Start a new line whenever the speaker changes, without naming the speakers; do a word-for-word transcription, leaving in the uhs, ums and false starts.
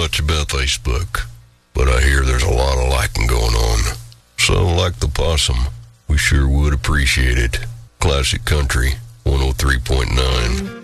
much about Facebook, but I hear there's a lot of liking going on. So, like the possum, we sure would appreciate it. Classic Country one oh three point nine.